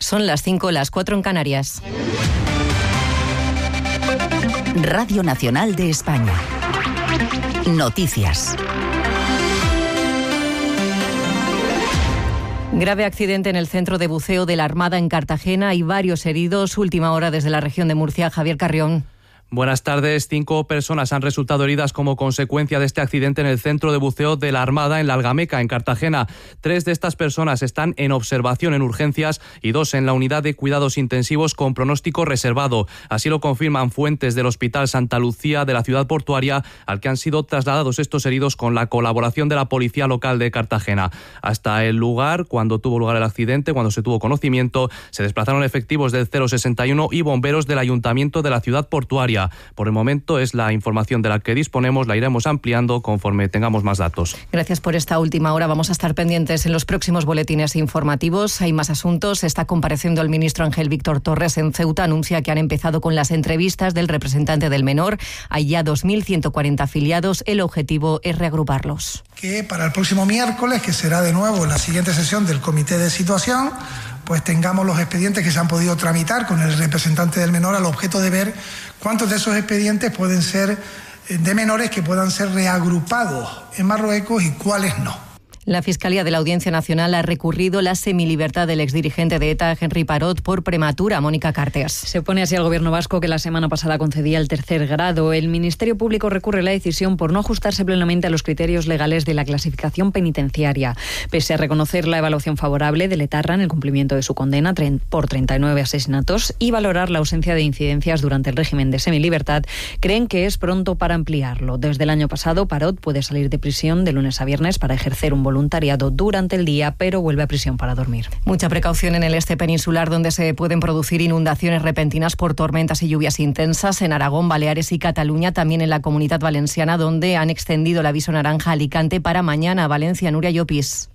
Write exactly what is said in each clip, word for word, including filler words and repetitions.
Son las cinco, las cuatro en Canarias. Radio Nacional de España. Noticias. Grave accidente en el centro de buceo de la Armada en Cartagena y varios heridos. Última hora desde la región de Murcia. Javier Carrión. Buenas tardes. Cinco personas han resultado heridas como consecuencia de este accidente en el centro de buceo de la Armada en la Algameca, en Cartagena. Tres de estas personas están en observación en urgencias y dos en la unidad de cuidados intensivos con pronóstico reservado. Así lo confirman fuentes del Hospital Santa Lucía de la ciudad portuaria, al que han sido trasladados estos heridos con la colaboración de la Policía Local de Cartagena. Hasta el lugar, cuando tuvo lugar el accidente, cuando se tuvo conocimiento, se desplazaron efectivos del cero sesenta y uno y bomberos del Ayuntamiento de la ciudad portuaria. Por el momento es la información de la que disponemos, la iremos ampliando conforme tengamos más datos. Gracias por esta última hora. Vamos a estar pendientes en los próximos boletines informativos. Hay más asuntos. Está compareciendo el ministro Ángel Víctor Torres en Ceuta. Anuncia que han empezado con las entrevistas del representante del menor. Hay ya dos mil ciento cuarenta afiliados. El objetivo es reagruparlos. Que para el próximo miércoles, que será de nuevo en la siguiente sesión del comité de situación, pues tengamos los expedientes que se han podido tramitar con el representante del menor, al objeto de ver cuántos de esos expedientes pueden ser de menores que puedan ser reagrupados en Marruecos y cuáles no. La Fiscalía de la Audiencia Nacional ha recurrido la semilibertad del exdirigente de ETA, Henry Parot, por prematura. Mónica Cartes. Se opone así al gobierno vasco, que la semana pasada concedía el tercer grado. El Ministerio Público recurre la decisión por no ajustarse plenamente a los criterios legales de la clasificación penitenciaria. Pese a reconocer la evaluación favorable del etarra en el cumplimiento de su condena por treinta y nueve asesinatos y valorar la ausencia de incidencias durante el régimen de semilibertad, creen que es pronto para ampliarlo. Desde el año pasado, Parot puede salir de prisión de lunes a viernes para ejercer un voluntariado voluntariado durante el día, pero vuelve a prisión para dormir. Mucha precaución en el este peninsular, donde se pueden producir inundaciones repentinas por tormentas y lluvias intensas. En Aragón, Baleares y Cataluña, también en la Comunidad Valenciana, donde han extendido el aviso naranja a Alicante para mañana. Valencia, Nuria Llopis.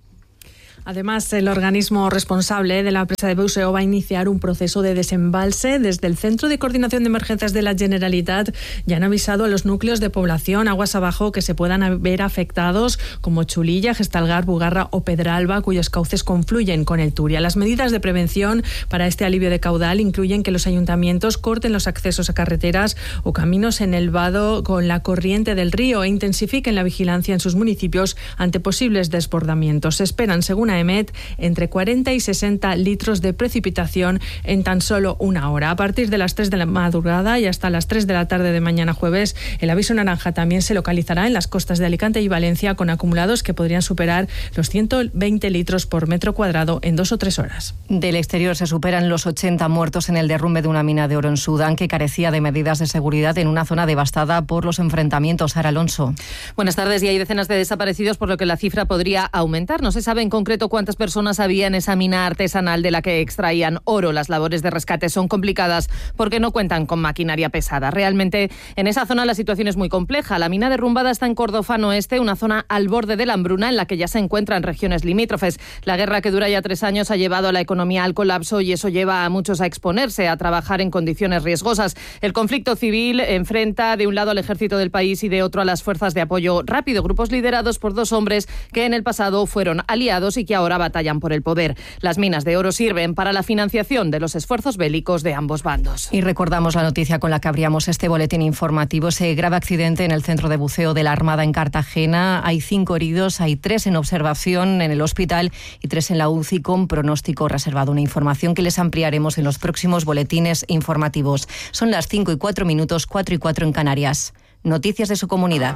Además, el organismo responsable de la presa de Buceo va a iniciar un proceso de desembalse. Desde el Centro de Coordinación de Emergencias de la Generalitat ya han avisado a los núcleos de población aguas abajo que se puedan ver afectados, como Chulilla, Gestalgar, Bugarra o Pedralba, cuyos cauces confluyen con el Turia. Las medidas de prevención para este alivio de caudal incluyen que los ayuntamientos corten los accesos a carreteras o caminos en el vado con la corriente del río e intensifiquen la vigilancia en sus municipios ante posibles desbordamientos. Se esperan, según EMET, entre cuarenta y sesenta litros de precipitación en tan solo una hora. A partir de las tres de la madrugada y hasta las tres de la tarde de mañana jueves, el aviso naranja también se localizará en las costas de Alicante y Valencia, con acumulados que podrían superar los ciento veinte litros por metro cuadrado en dos o tres horas. Del exterior se superan los ochenta muertos en el derrumbe de una mina de oro en Sudán, que carecía de medidas de seguridad en una zona devastada por los enfrentamientos. Sara Alonso. Buenas tardes. Y hay decenas de desaparecidos, por lo que la cifra podría aumentar. No se sabe en concreto cuántas personas había en esa mina artesanal de la que extraían oro. Las labores de rescate son complicadas porque no cuentan con maquinaria pesada. Realmente, en esa zona la situación es muy compleja. La mina derrumbada está en Cordofán Oeste, una zona al borde de la hambruna en la que ya se encuentran regiones limítrofes. La guerra, que dura ya tres años, ha llevado a la economía al colapso y eso lleva a muchos a exponerse, a trabajar en condiciones riesgosas. El conflicto civil enfrenta de un lado al ejército del país y de otro a las fuerzas de apoyo rápido, grupos liderados por dos hombres que en el pasado fueron aliados y que ahora batallan por el poder. Las minas de oro sirven para la financiación de los esfuerzos bélicos de ambos bandos. Y recordamos la noticia con la que abríamos este boletín informativo, ese grave accidente en el centro de buceo de la Armada en Cartagena. Hay cinco heridos, hay tres en observación en el hospital y tres en la U C I con pronóstico reservado. Una información que les ampliaremos en los próximos boletines informativos. Son las cinco y cuatro minutos, cuatro y cuatro en Canarias. Noticias de su comunidad.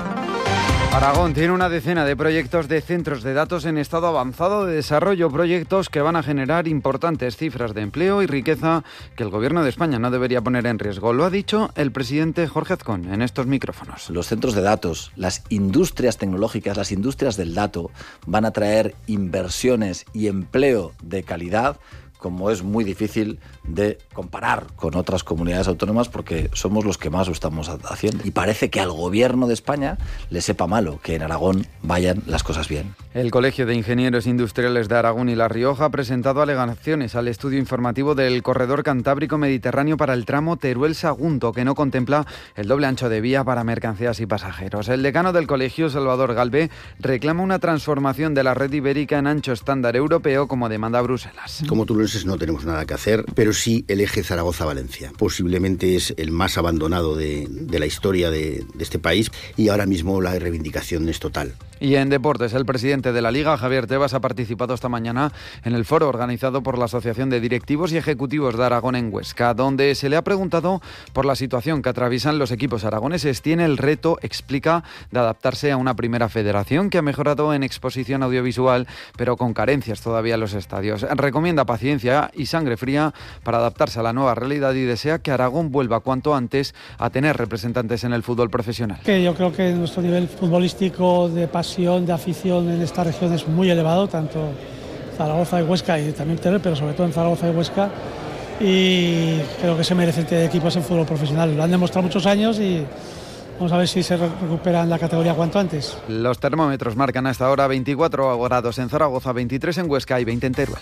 Aragón tiene una decena de proyectos de centros de datos en estado avanzado de desarrollo, proyectos que van a generar importantes cifras de empleo y riqueza que el Gobierno de España no debería poner en riesgo. Lo ha dicho el presidente Jorge Azcón en estos micrófonos. Los centros de datos, las industrias tecnológicas, las industrias del dato van a traer inversiones y empleo de calidad, como es muy difícil de comparar con otras comunidades autónomas porque somos los que más lo estamos haciendo. Y parece que al Gobierno de España le sepa malo que en Aragón vayan las cosas bien. El Colegio de Ingenieros Industriales de Aragón y La Rioja ha presentado alegaciones al estudio informativo del Corredor Cantábrico Mediterráneo para el tramo Teruel-Sagunto, que no contempla el doble ancho de vía para mercancías y pasajeros. El decano del colegio, Salvador Galve, reclama una transformación de la red ibérica en ancho estándar europeo como demanda Bruselas. Como tú lo autobuses no tenemos nada que hacer, pero sí el eje Zaragoza-Valencia. Posiblemente es el más abandonado de, de la historia de, de este país y ahora mismo la reivindicación es total. Y en deportes, el presidente de la Liga, Javier Tebas, ha participado esta mañana en el foro organizado por la Asociación de Directivos y Ejecutivos de Aragón en Huesca, donde se le ha preguntado por la situación que atraviesan los equipos aragoneses. Tiene el reto, explica, de adaptarse a una primera federación que ha mejorado en exposición audiovisual, pero con carencias todavía en los estadios. Recomienda paciencia y sangre fría para adaptarse a la nueva realidad y desea que Aragón vuelva cuanto antes a tener representantes en el fútbol profesional. Que yo creo que nuestro nivel futbolístico de pasión, de afición en esta región es muy elevado, tanto Zaragoza y Huesca y también Teruel, pero sobre todo en Zaragoza y Huesca, y creo que se merecen tener equipos en fútbol profesional. Lo han demostrado muchos años y vamos a ver si se recuperan la categoría cuanto antes. Los termómetros marcan hasta ahora veinticuatro grados en Zaragoza, veintitrés en Huesca y veinte en Teruel.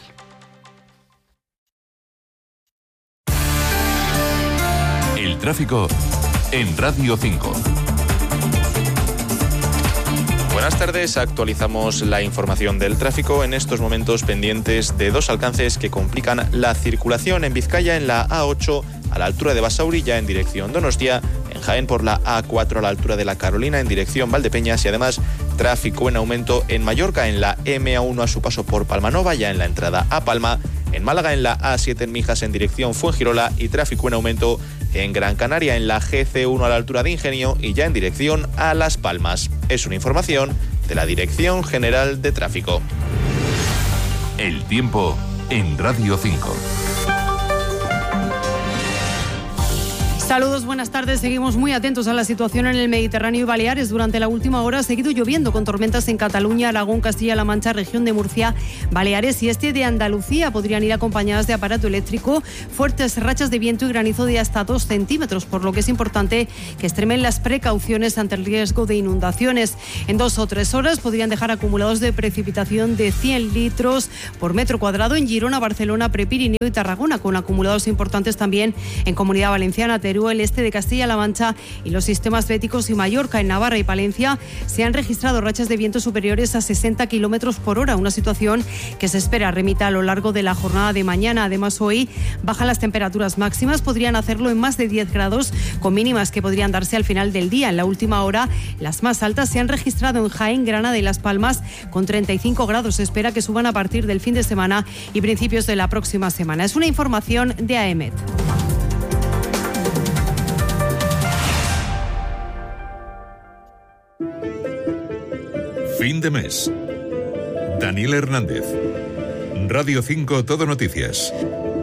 El tráfico en Radio cinco. Buenas tardes, actualizamos la información del tráfico en estos momentos pendientes de dos alcances que complican la circulación en Vizcaya en la A ocho a la altura de Basauri ya en dirección Donostia, en Jaén por la A cuatro a la altura de La Carolina en dirección Valdepeñas y además tráfico en aumento en Mallorca en la M A uno a su paso por Palmanova ya en la entrada a Palma, en Málaga en la A siete en Mijas en dirección Fuengirola y tráfico en aumento en Gran Canaria en la G C uno a la altura de Ingenio y ya en dirección a Las Palmas. Es una información de la Dirección General de Tráfico. El tiempo en Radio cinco. Saludos, buenas tardes. Seguimos muy atentos a la situación en el Mediterráneo y Baleares. Durante la última hora ha seguido lloviendo con tormentas en Cataluña, Aragón, Castilla-La Mancha, región de Murcia, Baleares y este de Andalucía. Podrían ir acompañadas de aparato eléctrico, fuertes rachas de viento y granizo de hasta dos centímetros, por lo que es importante que extremen las precauciones ante el riesgo de inundaciones. En dos o tres horas podrían dejar acumulados de precipitación de cien litros por metro cuadrado en Girona, Barcelona, Prepirineo y Tarragona, con acumulados importantes también en Comunidad Valenciana, Teruel, el este de Castilla-La Mancha y los sistemas béticos y Mallorca. En Navarra y Palencia se han registrado rachas de viento superiores a sesenta kilómetros por hora, una situación que se espera remita a lo largo de la jornada de mañana. Además, hoy bajan las temperaturas máximas, podrían hacerlo en más de diez grados, con mínimas que podrían darse al final del día. En la última hora, las más altas se han registrado en Jaén, Granada y Las Palmas, con treinta y cinco grados. Se espera que suban a partir del fin de semana y principios de la próxima semana. Es una información de A E M E T. Fin de mes. Daniel Hernández. Radio cinco Todo Noticias.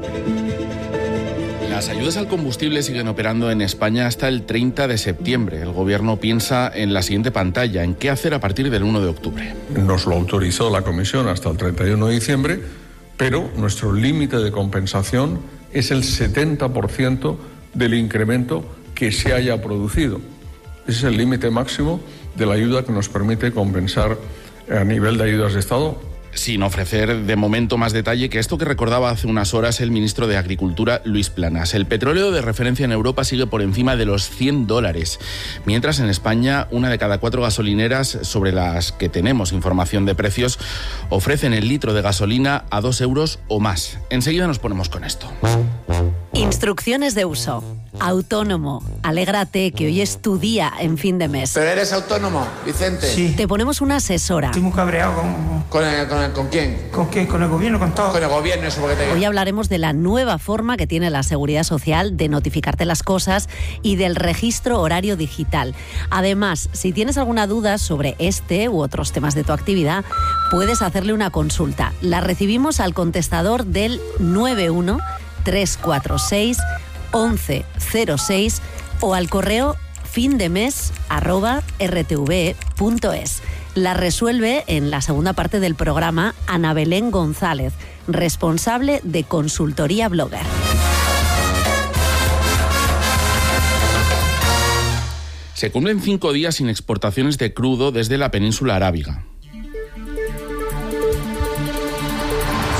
Las ayudas al combustible siguen operando en España hasta el treinta de septiembre. El Gobierno piensa en la siguiente pantalla, en qué hacer a partir del uno de octubre. Nos lo autorizó la Comisión hasta el treinta y uno de diciembre, pero nuestro límite de compensación es el setenta por ciento del incremento que se haya producido. Ese es el límite máximo de la ayuda que nos permite compensar a nivel de ayudas de Estado. Sin ofrecer de momento más detalle que esto que recordaba hace unas horas el ministro de Agricultura, Luis Planas. El petróleo de referencia en Europa sigue por encima de los cien dólares, mientras en España una de cada cuatro gasolineras sobre las que tenemos información de precios ofrecen el litro de gasolina a dos euros o más. Enseguida nos ponemos con esto. Instrucciones de uso. Autónomo, alégrate que hoy es tu día en fin de mes. ¿Pero eres autónomo, Vicente? Sí. Te ponemos una asesora. Estoy muy cabreado con... ¿Con, el, con, el, ¿Con quién? ¿Con quién? ¿Con el gobierno? ¿Con todo? Con el gobierno, eso porque te... Hoy hablaremos de la nueva forma que tiene la Seguridad Social de notificarte las cosas y del registro horario digital. Además, si tienes alguna duda sobre este u otros temas de tu actividad, puedes hacerle una consulta. La recibimos al contestador del nueve uno tres cuatro seis once cero seis o al correo findemes arroba r t v punto es. La resuelve en la segunda parte del programa Ana Belén González, responsable de Consultoría Blogger. Se cumplen cinco días sin exportaciones de crudo desde la península arábiga.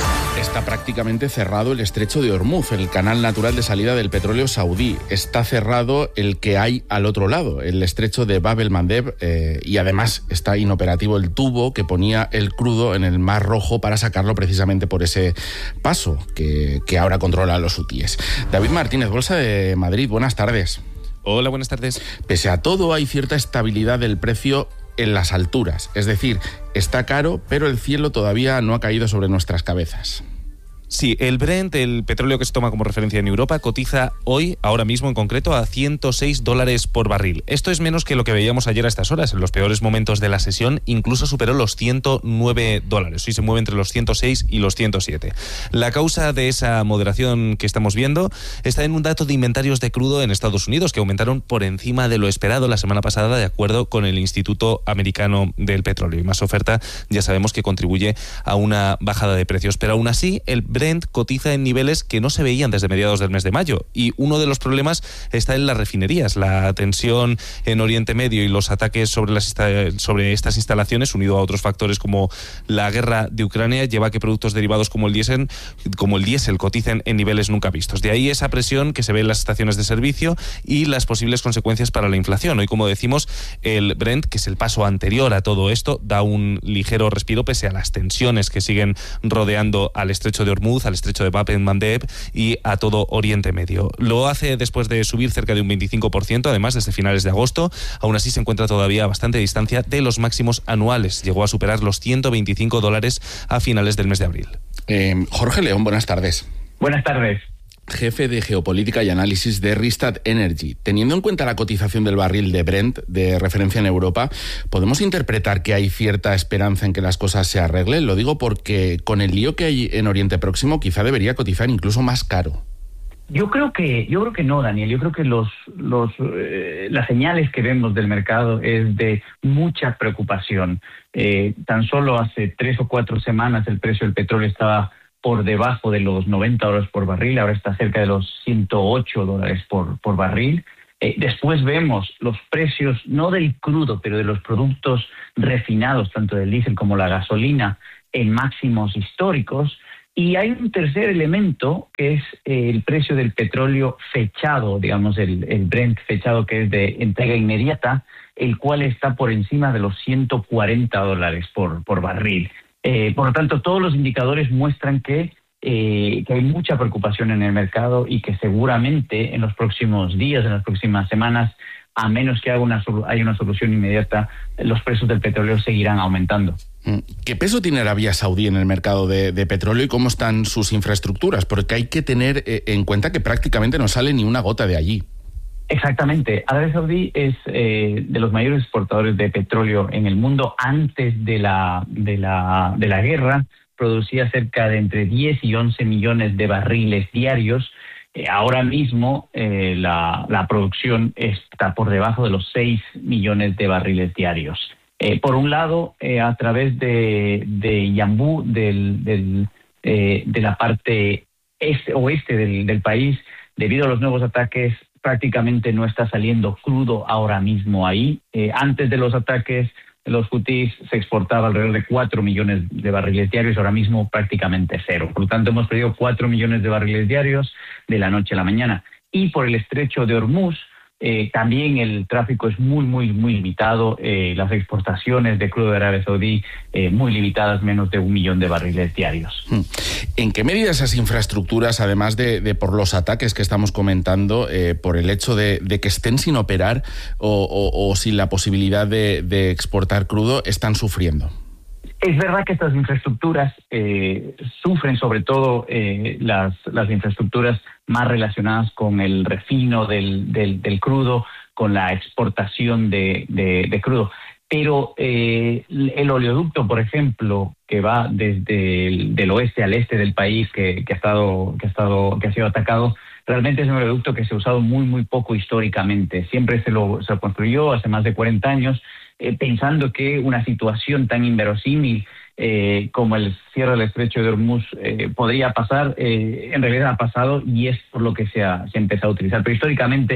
está prácticamente cerrado el estrecho de Hormuz, el canal natural de salida del petróleo saudí. Está cerrado el que hay al otro lado, el estrecho de Bab el-Mandeb, eh, y además está inoperativo el tubo que ponía el crudo en el Mar Rojo para sacarlo precisamente por ese paso que, que ahora controla a los hutíes. David Martínez, Bolsa de Madrid, buenas tardes. Hola, buenas tardes. Pese a todo, hay cierta estabilidad del precio en las alturas. Es decir, está caro, pero el cielo todavía no ha caído sobre nuestras cabezas. Sí, el Brent, el petróleo que se toma como referencia en Europa, cotiza hoy, ahora mismo en concreto, a ciento seis dólares por barril. Esto es menos que lo que veíamos ayer a estas horas. En los peores momentos de la sesión incluso superó los ciento nueve dólares. Hoy se mueve entre los ciento seis y los ciento siete. La causa de esa moderación que estamos viendo está en un dato de inventarios de crudo en Estados Unidos, que aumentaron por encima de lo esperado la semana pasada, de acuerdo con el Instituto Americano del Petróleo. Y más oferta, ya sabemos que contribuye a una bajada de precios. Pero aún así, el Brent cotiza en niveles que no se veían desde mediados del mes de mayo, y uno de los problemas está en las refinerías. La tensión en Oriente Medio y los ataques sobre, las, sobre estas instalaciones, unido a otros factores como la guerra de Ucrania, lleva a que productos derivados como el diésel, como el diésel coticen en niveles nunca vistos. De ahí esa presión que se ve en las estaciones de servicio y las posibles consecuencias para la inflación. Hoy, como decimos, el Brent, que es el paso anterior a todo esto, da un ligero respiro pese a las tensiones que siguen rodeando al estrecho de Hormuz, al estrecho de Bab el-Mandeb y a todo Oriente Medio. Lo hace después de subir cerca de un veinticinco por ciento, además, desde finales de agosto. Aún así se encuentra todavía a bastante distancia de los máximos anuales. Llegó a superar los ciento veinticinco dólares a finales del mes de abril. Eh, Jorge León, buenas tardes. Buenas tardes. Jefe de Geopolítica y Análisis de Rystad Energy. Teniendo en cuenta la cotización del barril de Brent, de referencia en Europa, ¿podemos interpretar que hay cierta esperanza en que las cosas se arreglen? Lo digo porque con el lío que hay en Oriente Próximo, quizá debería cotizar incluso más caro. Yo creo que yo creo que no, Daniel. Yo creo que los los eh, las señales que vemos del mercado es de mucha preocupación. Eh, tan solo hace tres o cuatro semanas el precio del petróleo estaba por debajo de los noventa dólares por barril, ahora está cerca de los ciento ocho dólares por, por barril. Eh, después vemos los precios, no del crudo, pero de los productos refinados, tanto del diésel como la gasolina, en máximos históricos. Y hay un tercer elemento, que es eh, el precio del petróleo fechado, digamos, el, el Brent fechado, que es de entrega inmediata, el cual está por encima de los ciento cuarenta dólares por, por barril. Eh, por lo tanto, todos los indicadores muestran que, eh, que hay mucha preocupación en el mercado y que seguramente en los próximos días, en las próximas semanas, a menos que haya una, haya una solución inmediata, los precios del petróleo seguirán aumentando. ¿Qué peso tiene Arabia Saudí en el mercado de, de petróleo y cómo están sus infraestructuras? Porque hay que tener eh, en cuenta que prácticamente no sale ni una gota de allí. Exactamente. Arabia Saudí es eh, de los mayores exportadores de petróleo en el mundo. Antes de la, de la, de la guerra producía cerca de entre diez y once millones de barriles diarios. Eh, ahora mismo eh, la, la producción está por debajo de los seis millones de barriles diarios. Eh, por un lado, eh, a través de, de Yambú, del, del, eh, de la parte este, oeste del, del país, debido a los nuevos ataques, prácticamente no está saliendo crudo ahora mismo ahí. Eh, antes de los ataques, los hutíes se exportaba alrededor de cuatro millones de barriles diarios, ahora mismo prácticamente cero. Por lo tanto, hemos perdido cuatro millones de barriles diarios de la noche a la mañana. Y por el estrecho de Hormuz, eh, también el tráfico es muy, muy, muy limitado. Eh, las exportaciones de crudo de Arabia Saudí eh, muy limitadas, menos de un millón de barriles diarios. ¿En qué medida esas infraestructuras, además de, de por los ataques que estamos comentando, eh, por el hecho de, de que estén sin operar o, o, o sin la posibilidad de, de exportar crudo, están sufriendo? Es verdad que estas infraestructuras eh, sufren, sobre todo eh, las, las infraestructuras más relacionadas con el refino del, del, del crudo, con la exportación de, de, de crudo. Pero eh, el oleoducto, por ejemplo, que va desde el del oeste al este del país, que, que ha estado, que ha estado, que ha sido atacado, realmente es un oleoducto que se ha usado muy, muy poco históricamente. Siempre se lo, se lo construyó hace más de cuarenta años, eh, pensando que una situación tan inverosímil eh, como el cierre del estrecho de Hormuz eh, podría pasar. Eh, en realidad ha pasado y es por lo que se ha, se ha empezado a utilizar. Pero históricamente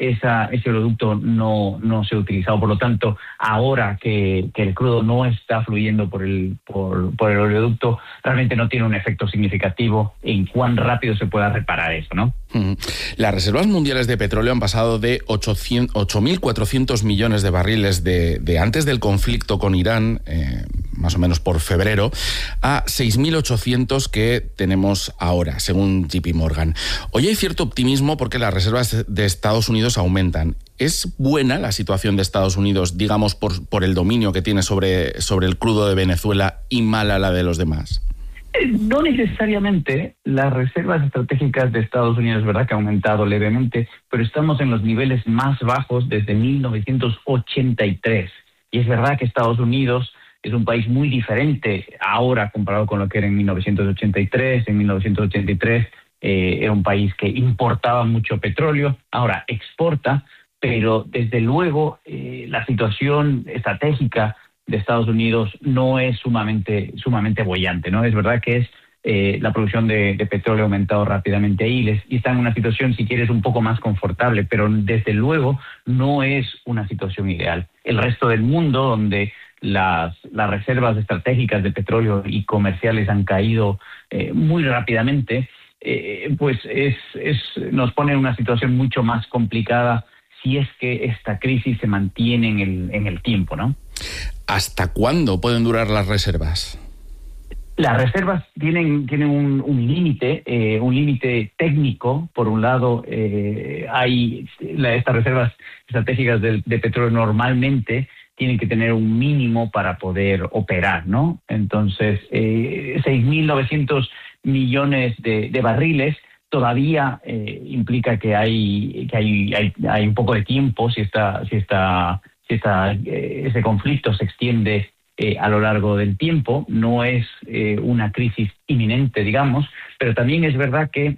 esa, ese oleoducto no, no se ha utilizado. Por lo tanto, ahora que, que el crudo no está fluyendo por el, por, por el oleoducto, realmente no tiene un efecto significativo en cuán rápido se pueda reparar eso, ¿no? Las reservas mundiales de petróleo han pasado de ocho mil cuatrocientos millones de barriles de, de antes del conflicto con Irán, eh, más o menos por febrero, a seis mil ochocientos que tenemos ahora, según J P Morgan. Hoy hay cierto optimismo porque las reservas de Estados Unidos aumentan. ¿Es buena la situación de Estados Unidos, digamos, por, por el dominio que tiene sobre, sobre el crudo de Venezuela y mala la de los demás? No necesariamente. Las reservas estratégicas de Estados Unidos, es verdad que ha aumentado levemente, pero estamos en los niveles más bajos desde mil novecientos ochenta y tres. Y es verdad que Estados Unidos es un país muy diferente ahora comparado con lo que era en mil novecientos ochenta y tres. En mil novecientos ochenta y tres eh, era un país que importaba mucho petróleo, ahora exporta, pero desde luego eh, la situación estratégica de Estados Unidos no es sumamente sumamente boyante, ¿no? Es verdad que es eh, la producción de, de petróleo ha aumentado rápidamente ahí les, y está en una situación, si quieres, un poco más confortable, pero desde luego no es una situación ideal. El resto del mundo, donde las, las reservas estratégicas de petróleo y comerciales han caído eh, muy rápidamente, eh, pues es, es, nos pone en una situación mucho más complicada si es que esta crisis se mantiene en el, en el tiempo, ¿no? ¿Hasta cuándo pueden durar las reservas? Las reservas tienen, tienen un, un límite, eh, un límite técnico. Por un lado, eh, hay la, estas reservas estratégicas de, de petróleo normalmente tienen que tener un mínimo para poder operar, ¿no? Entonces, eh, seis mil novecientos millones de, de barriles todavía eh, implica que hay que hay, hay hay un poco de tiempo si está si está si está eh, ese conflicto se extiende eh, a lo largo del tiempo. No es eh, una crisis inminente, digamos, pero también es verdad que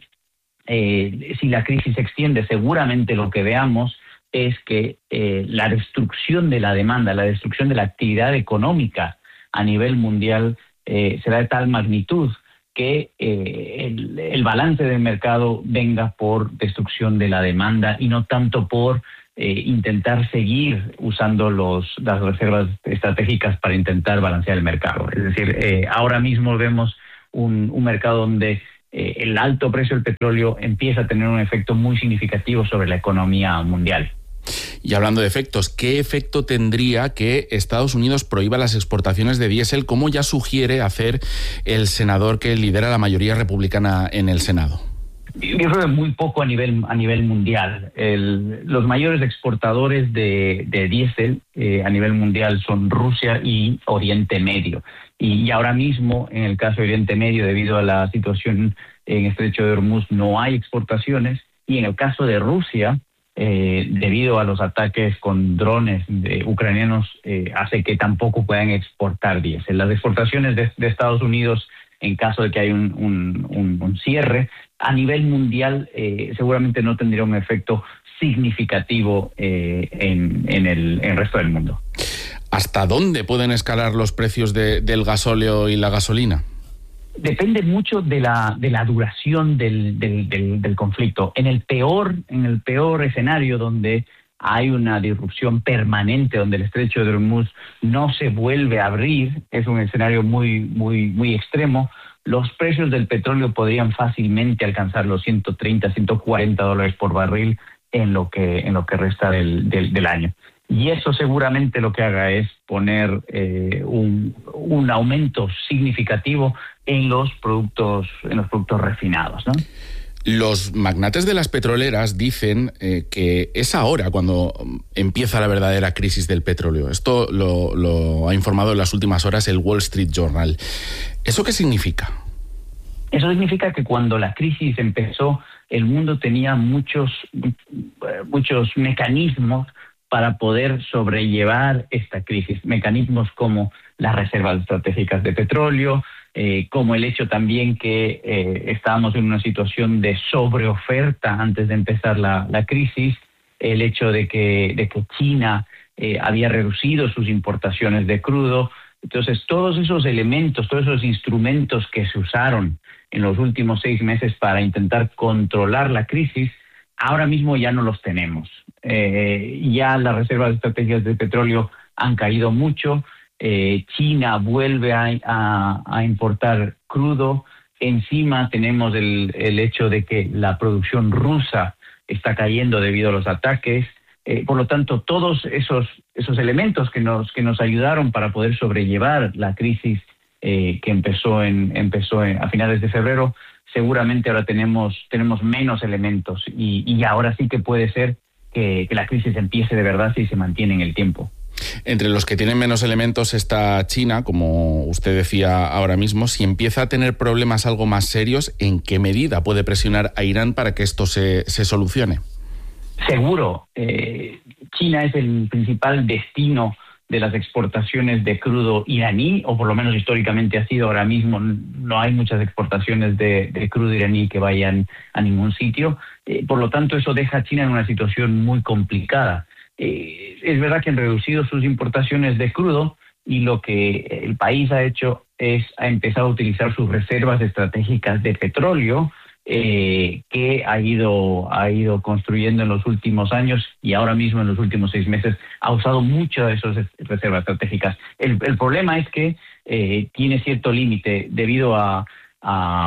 eh, si la crisis se extiende, seguramente lo que veamos es que eh, la destrucción de la demanda, la destrucción de la actividad económica a nivel mundial eh, será de tal magnitud que eh, el, el balance del mercado venga por destrucción de la demanda y no tanto por eh, intentar seguir usando los, las reservas estratégicas para intentar balancear el mercado. Es decir, eh, ahora mismo vemos un, un mercado donde eh, el alto precio del petróleo empieza a tener un efecto muy significativo sobre la economía mundial. Y hablando de efectos, ¿qué efecto tendría que Estados Unidos prohíba las exportaciones de diésel, como ya sugiere hacer el senador que lidera la mayoría republicana en el Senado? Yo creo que muy poco a nivel a nivel mundial. El, los mayores exportadores de, de diésel eh, a nivel mundial son Rusia y Oriente Medio. Y, y ahora mismo, en el caso de Oriente Medio, debido a la situación en Estrecho de Hormuz, no hay exportaciones. Y en el caso de Rusia, Eh, debido a los ataques con drones de ucranianos, eh, hace que tampoco puedan exportar diésel. Las exportaciones de, de Estados Unidos, en caso de que haya un, un, un, un cierre, a nivel mundial eh, seguramente no tendría un efecto significativo eh, en, en, el, en el resto del mundo. ¿Hasta dónde pueden escalar los precios de, del gasóleo y la gasolina? Depende mucho de la de la duración del, del, del, del conflicto. En el peor en el peor escenario, donde hay una disrupción permanente, donde el Estrecho de Hormuz no se vuelve a abrir, es un escenario muy muy muy extremo. Los precios del petróleo podrían fácilmente alcanzar los ciento treinta, ciento cuarenta dólares por barril en lo que en lo que resta del, del, del año. Y eso seguramente lo que haga es poner eh, un, un aumento significativo en los productos en los productos refinados, ¿no? Los magnates de las petroleras dicen eh, que es ahora cuando empieza la verdadera crisis del petróleo. Esto lo, lo ha informado en las últimas horas el Wall Street Journal. ¿Eso qué significa? Eso significa que cuando la crisis empezó, el mundo tenía muchos, muchos mecanismos para poder sobrellevar esta crisis. Mecanismos como las reservas estratégicas de petróleo, eh, como el hecho también que eh, estábamos en una situación de sobreoferta antes de empezar la, la crisis, el hecho de que, de que China eh, había reducido sus importaciones de crudo. Entonces, todos esos elementos, todos esos instrumentos que se usaron en los últimos seis meses para intentar controlar la crisis, ahora mismo ya no los tenemos. Eh, ya las reservas estratégicas de petróleo han caído mucho. Eh, China vuelve a, a, a importar crudo. Encima tenemos el, el hecho de que la producción rusa está cayendo debido a los ataques. Eh, por lo tanto, todos esos, esos elementos que nos, que nos ayudaron para poder sobrellevar la crisis eh, que empezó, en, empezó en, a finales de febrero, seguramente ahora tenemos, tenemos menos elementos y, y ahora sí que puede ser que, que la crisis empiece de verdad si se mantiene en el tiempo. Entre los que tienen menos elementos está China, como usted decía ahora mismo. Si empieza a tener problemas algo más serios, ¿en qué medida puede presionar a Irán para que esto se, se solucione? Seguro. Eh, China es el principal destino de las exportaciones de crudo iraní, o por lo menos históricamente ha sido. Ahora mismo no hay muchas exportaciones de, de crudo iraní que vayan a ningún sitio. Eh, por lo tanto, eso deja a China en una situación muy complicada. Eh, es verdad que han reducido sus importaciones de crudo y lo que el país ha hecho es ha empezado a utilizar sus reservas estratégicas de petróleo eh, que ha ido ha ido construyendo en los últimos años, y ahora mismo en los últimos seis meses ha usado mucho de esas reservas estratégicas. El, el problema es que eh, tiene cierto límite debido a, a,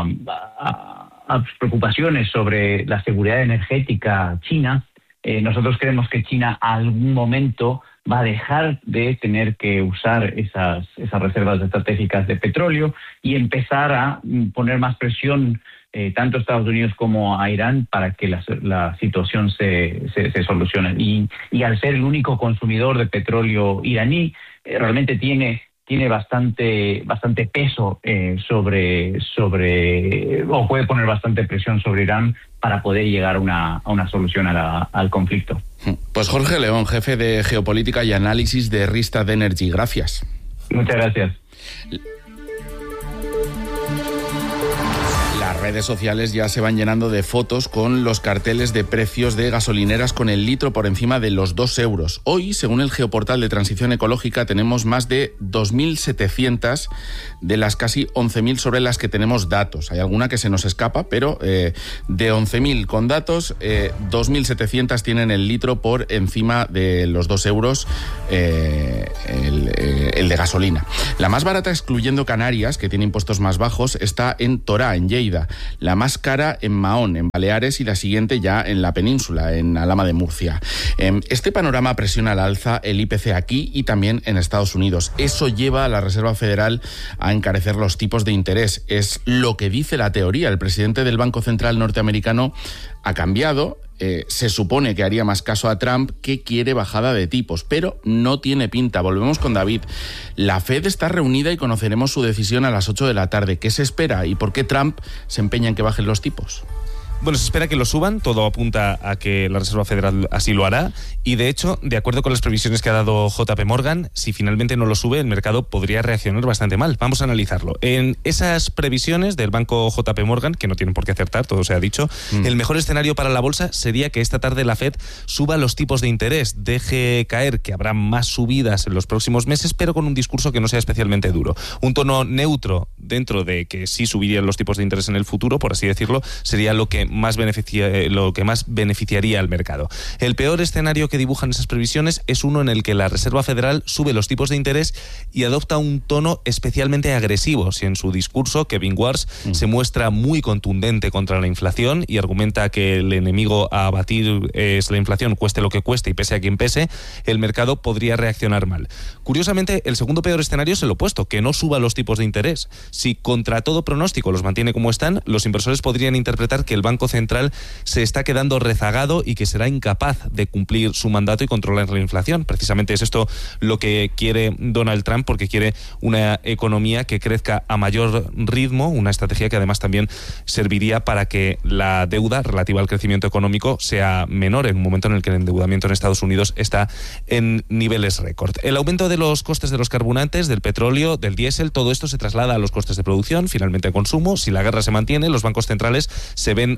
a, a preocupaciones sobre la seguridad energética china. Eh, nosotros creemos que China a algún momento va a dejar de tener que usar esas, esas reservas estratégicas de petróleo y empezar a poner más presión eh, tanto a Estados Unidos como a Irán para que la, la situación se, se, se solucione. Y, y al ser el único consumidor de petróleo iraní, eh, realmente tiene... tiene bastante bastante peso eh, sobre sobre o puede poner bastante presión sobre Irán para poder llegar a una, a una solución a la, al conflicto. Pues Jorge León, jefe de Geopolítica y Análisis de Rystad Energy. Gracias. Muchas gracias. Las redes sociales ya se van llenando de fotos con los carteles de precios de gasolineras con el litro por encima de los dos euros. Hoy, según el Geoportal de Transición Ecológica, tenemos más de dos mil setecientas de las casi once mil sobre las que tenemos datos. Hay alguna que se nos escapa, pero eh, de once mil con datos, eh, dos mil setecientas tienen el litro por encima de los dos euros eh, el, eh, el de gasolina. La más barata, excluyendo Canarias, que tiene impuestos más bajos, está en Torá, en Lleida. La más cara en Mahón, en Baleares, y la siguiente ya en la península, en Alhama de Murcia. Este panorama presiona al alza el I P C aquí y también en Estados Unidos. Eso lleva a la Reserva Federal a encarecer los tipos de interés. Es lo que dice la teoría. El presidente del Banco Central norteamericano ha cambiado. Eh, se supone que haría más caso a Trump, que quiere bajada de tipos, pero no tiene pinta. Volvemos con David. La Fed está reunida y conoceremos su decisión a las ocho de la tarde. ¿Qué se espera y por qué Trump se empeña en que bajen los tipos? Bueno, se espera que lo suban, todo apunta a que la Reserva Federal así lo hará, y de hecho, de acuerdo con las previsiones que ha dado J P Morgan, si finalmente no lo sube, el mercado podría reaccionar bastante mal. Vamos a analizarlo. En esas previsiones del banco J P Morgan, que no tienen por qué acertar, todo se ha dicho, mm. el mejor escenario para la bolsa sería que esta tarde la Fed suba los tipos de interés, deje caer que habrá más subidas en los próximos meses, pero con un discurso que no sea especialmente duro. Un tono neutro dentro de que sí subirían los tipos de interés en el futuro, por así decirlo, sería lo que más beneficia, lo que más beneficiaría al mercado. El peor escenario que dibujan esas previsiones es uno en el que la Reserva Federal sube los tipos de interés y adopta un tono especialmente agresivo. Si en su discurso Kevin Warsh mm. se muestra muy contundente contra la inflación y argumenta que el enemigo a abatir es la inflación, cueste lo que cueste y pese a quien pese, el mercado podría reaccionar mal. Curiosamente, el segundo peor escenario es el opuesto, que no suba los tipos de interés. Si contra todo pronóstico los mantiene como están, los inversores podrían interpretar que el Banco Central se está quedando rezagado y que será incapaz de cumplir su mandato y controlar la inflación. Precisamente es esto lo que quiere Donald Trump, porque quiere una economía que crezca a mayor ritmo, una estrategia que además también serviría para que la deuda relativa al crecimiento económico sea menor en un momento en el que el endeudamiento en Estados Unidos está en niveles récord. El aumento de los costes de los carburantes, del petróleo, del diésel, todo esto se traslada a los costes de producción, finalmente a consumo. Si la guerra se mantiene, los bancos centrales se ven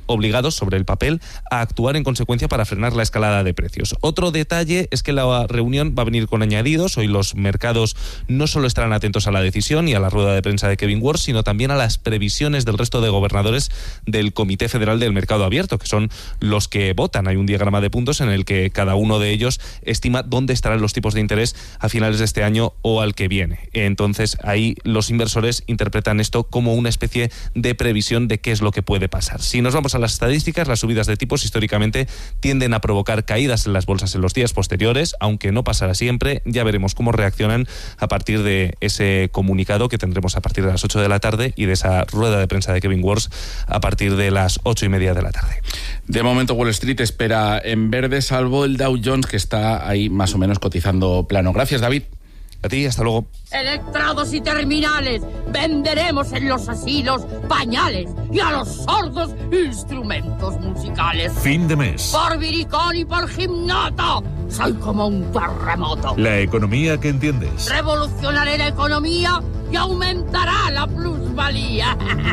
obligados sobre el papel a actuar en consecuencia para frenar la escalada de precios. Otro detalle es que la reunión va a venir con añadidos. Hoy los mercados no solo estarán atentos a la decisión y a la rueda de prensa de Kevin Warsh, sino también a las previsiones del resto de gobernadores del Comité Federal del Mercado Abierto, que son los que votan. Hay un diagrama de puntos en el que cada uno de ellos estima dónde estarán los tipos de interés a finales de este año o al que viene. Entonces, ahí los inversores interpretan esto como una especie de previsión de qué es lo que puede pasar. Si nos vamos a las estadísticas, las subidas de tipos históricamente tienden a provocar caídas en las bolsas en los días posteriores, aunque no pasará siempre. Ya veremos cómo reaccionan a partir de ese comunicado que tendremos a partir de las ocho de la tarde y de esa rueda de prensa de Kevin Warsh a partir de las ocho y media de la tarde. De momento Wall Street espera en verde, salvo el Dow Jones, que está ahí más o menos cotizando plano. Gracias, David. A ti, hasta luego. Electrodos y terminales, venderemos en los asilos pañales y a los sordos instrumentos musicales. Fin de mes. Por Viricón y por Gimnoto, soy como un terremoto. La economía que entiendes. Revolucionaré la economía y aumentará la plusvalía.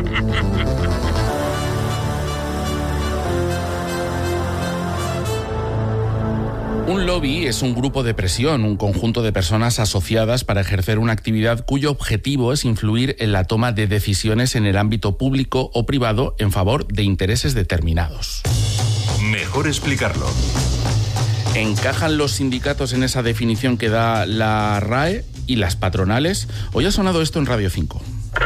Un lobby es un grupo de presión, un conjunto de personas asociadas para ejercer una actividad cuyo objetivo es influir en la toma de decisiones en el ámbito público o privado en favor de intereses determinados. Mejor explicarlo. ¿Encajan los sindicatos en esa definición que da la R A E y las patronales? Hoy ha sonado esto en Radio cinco.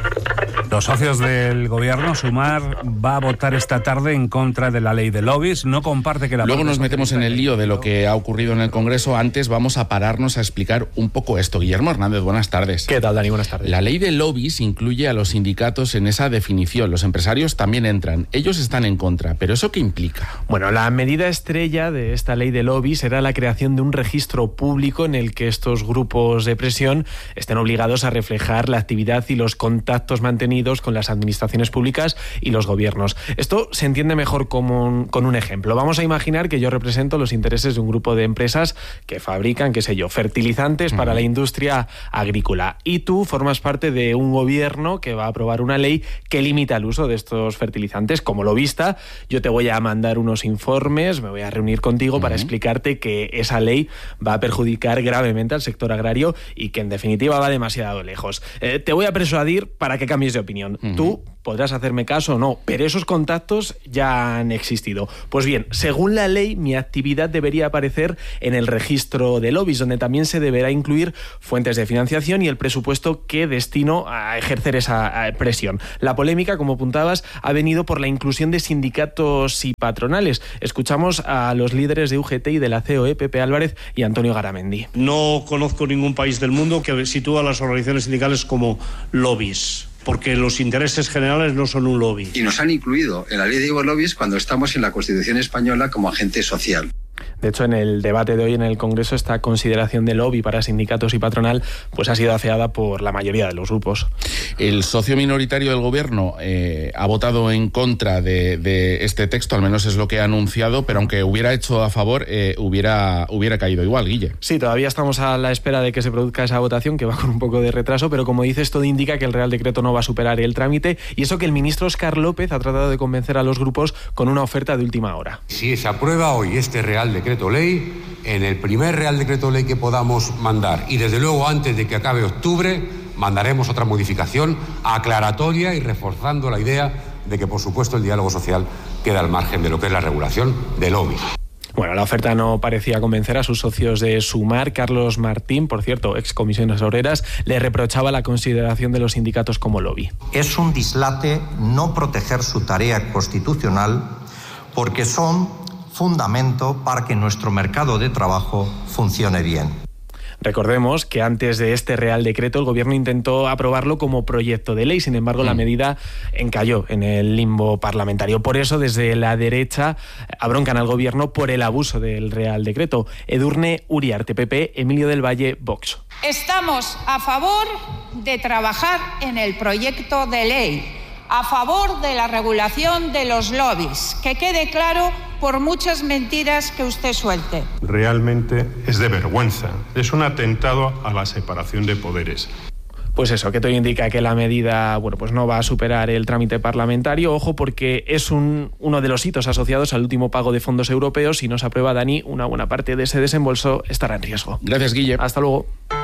Los socios del gobierno, Sumar, va a votar esta tarde en contra de la ley de lobbies. No comparte que la... Luego nos metemos en el lío de lo que ha ocurrido en el Congreso. Antes vamos a pararnos a explicar un poco esto. Guillermo Hernández, buenas tardes. ¿Qué tal, Dani? Buenas tardes. La ley de lobbies incluye a los sindicatos en esa definición. Los empresarios también entran. Ellos están en contra. ¿Pero eso qué implica? Bueno, la medida estrella de esta ley de lobbies será la creación de un registro público en el que estos grupos de presión estén obligados a reflejar la actividad y los contactos mantenidos con las administraciones públicas y los gobiernos. Esto se entiende mejor como un, con un ejemplo. Vamos a imaginar que yo represento los intereses de un grupo de empresas que fabrican, qué sé yo, fertilizantes uh-huh. para la industria agrícola. Y tú formas parte de un gobierno que va a aprobar una ley que limita el uso de estos fertilizantes. Como lobista, yo te voy a mandar unos informes, me voy a reunir contigo uh-huh. para explicarte que esa ley va a perjudicar gravemente al sector agrario y que en definitiva va demasiado lejos. Eh, te voy a persuadir para que cambies de opinión. Uh-huh. Tú podrás hacerme caso o no, pero esos contactos ya han existido. Pues bien, según la ley, mi actividad debería aparecer en el registro de lobbies, donde también se deberá incluir fuentes de financiación y el presupuesto que destino a ejercer esa presión. La polémica, como apuntabas, ha venido por la inclusión de sindicatos y patronales. Escuchamos a los líderes de U G T y de la C O E, Pepe Álvarez y Antonio Garamendi. No conozco ningún país del mundo que sitúa a las organizaciones sindicales como lobbies, porque los intereses generales no son un lobby. Y nos han incluido en la ley de lobbies cuando estamos en la Constitución española como agente social. De hecho, en el debate de hoy en el Congreso, esta consideración de lobby para sindicatos y patronal pues ha sido afeada por la mayoría de los grupos. El socio minoritario del Gobierno eh, ha votado en contra de, de este texto, al menos es lo que ha anunciado, pero aunque hubiera hecho a favor, eh, hubiera, hubiera caído igual, Guille. Sí, todavía estamos a la espera de que se produzca esa votación, que va con un poco de retraso, pero como dices, todo indica que el Real Decreto no va a superar el trámite, y eso que el ministro Óscar López ha tratado de convencer a los grupos con una oferta de última hora. Si se aprueba hoy este Real Decreto Ley, en el primer Real Decreto Ley que podamos mandar, y desde luego antes de que acabe octubre, mandaremos otra modificación aclaratoria y reforzando la idea de que, por supuesto, el diálogo social queda al margen de lo que es la regulación del lobby. Bueno, la oferta no parecía convencer a sus socios de Sumar. Carlos Martín, por cierto, ex comisiones obreras, le reprochaba la consideración de los sindicatos como lobby. Es un dislate no proteger su tarea constitucional porque son fundamento para que nuestro mercado de trabajo funcione bien. Recordemos que antes de este Real Decreto el Gobierno intentó aprobarlo como proyecto de ley, sin embargo mm. la medida encalló en el limbo parlamentario. Por eso desde la derecha abroncan al Gobierno por el abuso del Real Decreto. Edurne Uriarte, P P, Emilio del Valle, Vox. Estamos a favor de trabajar en el proyecto de ley, a favor de la regulación de los lobbies, que quede claro por muchas mentiras que usted suelte. Realmente es de vergüenza, es un atentado a la separación de poderes. Pues eso, que todo indica que la medida, bueno, pues no va a superar el trámite parlamentario. Ojo, porque es un, uno de los hitos asociados al último pago de fondos europeos. Si no se aprueba, Dani, una buena parte de ese desembolso estará en riesgo. Gracias, Guille. Hasta luego.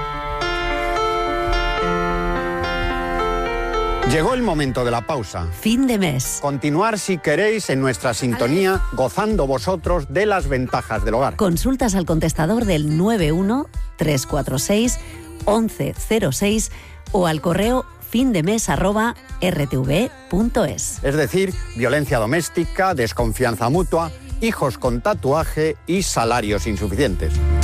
Llegó el momento de la pausa. Fin de mes. Continuar, si queréis, en nuestra sintonía, gozando vosotros de las ventajas del hogar. Consultas al contestador del nueve uno tres cuatro seis once cero seis o al correo findemes arroba r t v punto es. Es decir, violencia doméstica, desconfianza mutua, hijos con tatuaje y salarios insuficientes.